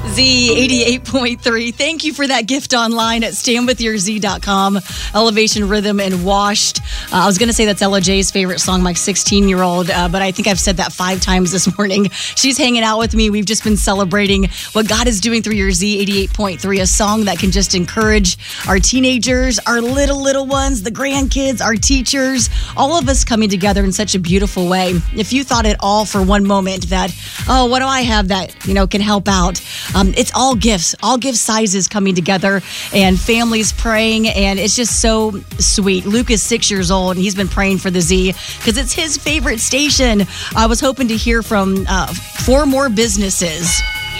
Z88.3. Thank you for that gift online at standwithyourz.com. Elevation Rhythm and Washed. I was going to say that's Ella J's favorite song, my 16-year-old, but I think I've said that 5 times this morning. She's hanging out with me. We've just been celebrating what God is doing through your Z88.3, a song that can just encourage our teenagers, our little ones, the grandkids, our teachers, all of us coming together in such a beautiful way. If you thought at all for one moment that, oh, what do I have that, can help out? It's all gift sizes coming together and families praying, and it's just so sweet. Luke is 6 years old, and he's been praying for the Z because it's his favorite station. I was hoping to hear from 4 more businesses.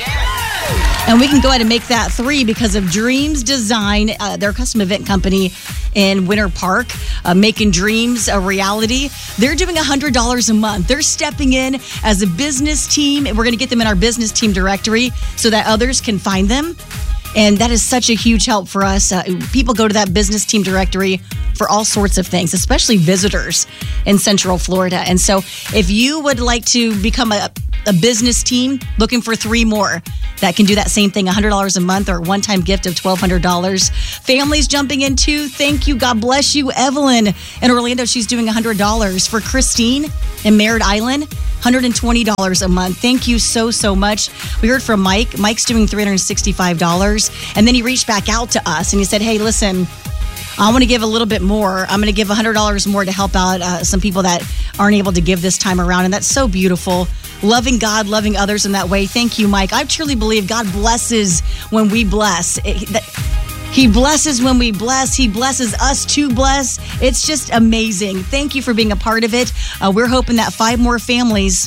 And we can go ahead and make that 3 because of Dreams Design, their custom event company in Winter Park, making dreams a reality. They're doing $100 a month. They're stepping in as a business team. We're going to get them in our business team directory so that others can find them. And that is such a huge help for us. People go to that business team directory for all sorts of things, especially visitors in Central Florida. And so if you would like to become a business team, looking for 3 more that can do that same thing, $100 a month or a one-time gift of $1,200. Families jumping in too. Thank you. God bless you. Evelyn in Orlando, she's doing $100. For Christine in Merritt Island, $120 a month. Thank you so much. We heard from Mike. Mike's doing $365. And then he reached back out to us and he said, hey, listen, I want to give a little bit more. I'm going to give $100 more to help out some people that aren't able to give this time around. And that's so beautiful. Loving God, loving others in that way. Thank you, Mike. I truly believe God blesses when we bless. He blesses when we bless. He blesses us to bless. It's just amazing. Thank you for being a part of it. We're hoping that 5 more families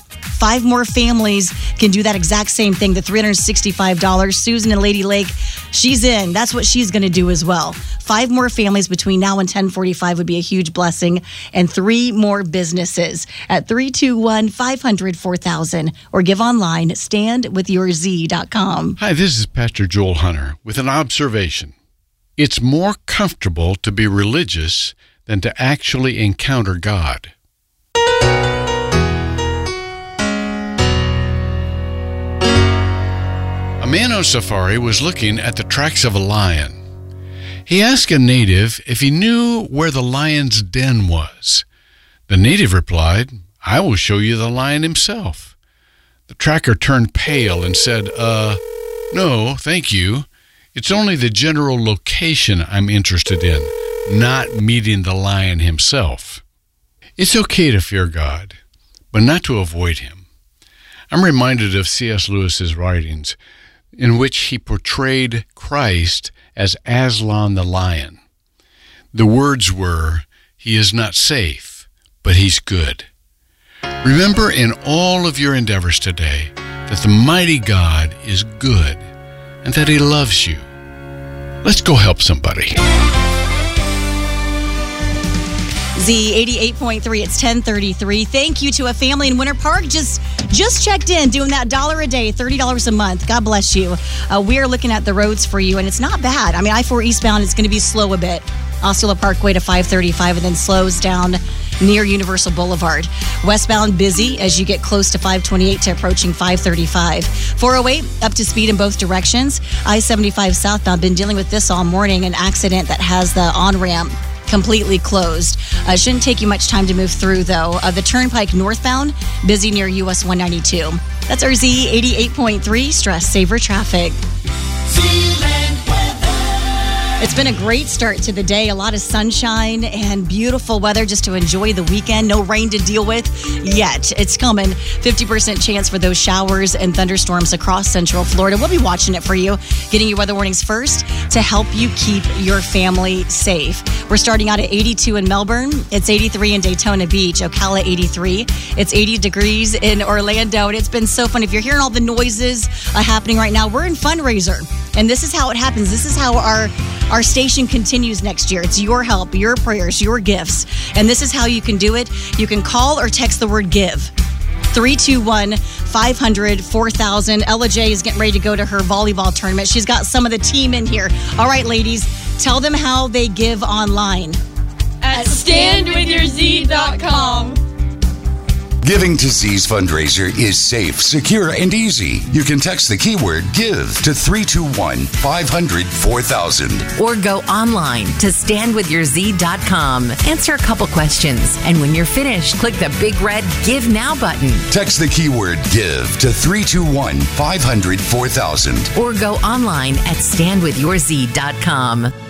can do that exact same thing, the $365. Susan and Lady Lake, she's in. That's what she's going to do as well. 5 more families between now and 10:45 would be a huge blessing. And 3 more businesses at 321-500-4000 or give online, standwithyourz.com. Hi, this is Pastor Joel Hunter with an observation. It's more comfortable to be religious than to actually encounter God. A man on safari was looking at the tracks of a lion. He asked a native if he knew where the lion's den was. The native replied, I will show you the lion himself. The tracker turned pale and said, no, thank you. It's only the general location I'm interested in, not meeting the lion himself. It's okay to fear God, but not to avoid him. I'm reminded of C.S. Lewis's writings, in which he portrayed Christ as Aslan the lion. The words were, he is not safe, but he's good. Remember in all of your endeavors today that the mighty God is good and that he loves you. Let's go help somebody. Z88.3, it's 10:33. Thank you to a family in Winter Park. Just checked in, doing that $1 a day, $30 a month. God bless you. We are looking at the roads for you, and it's not bad. I mean, I-4 eastbound is going to be slow a bit. Osceola Parkway to 535, and then slows down near Universal Boulevard. Westbound busy as you get close to 528 to approaching 535. 408 up to speed in both directions. I-75 southbound, been dealing with this all morning, an accident that has the on-ramp completely closed. Shouldn't take you much time to move through, though. The Turnpike northbound, busy near US 192. That's our Z88.3 Stress Saver Traffic. It's been a great start to the day. A lot of sunshine and beautiful weather just to enjoy the weekend. No rain to deal with yet. It's coming. 50% chance for those showers and thunderstorms across Central Florida. We'll be watching it for you, getting you weather warnings first to help you keep your family safe. We're starting out at 82 in Melbourne. It's 83 in Daytona Beach. Ocala 83. It's 80 degrees in Orlando. And it's been so fun. If you're hearing all the noises happening right now, we're in fundraiser. And this is how it happens. This is how our station continues next year. It's your help, your prayers, your gifts. And this is how you can do it. You can call or text the word GIVE. 321-500-4000. Ella J is getting ready to go to her volleyball tournament. She's got some of the team in here. All right, ladies, tell them how they give online. At standwithyourz.com. Giving to Z's fundraiser is safe, secure, and easy. You can text the keyword GIVE to 321-500-4000. Or go online to standwithyourz.com. Answer a couple questions. And when you're finished, click the big red Give Now button. Text the keyword GIVE to 321-500-4000. Or go online at standwithyourz.com.